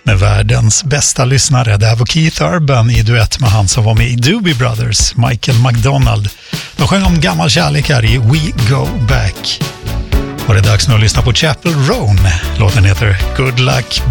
med världens bästa lyssnare. Det här var Keith Urban i duett med han som var med i Doobie Brothers, Michael McDonald. De sjöng om gammal kärlek här i We Go Back. Och det är dags nu att lyssna på Chappell Roan. Låten heter Good Luck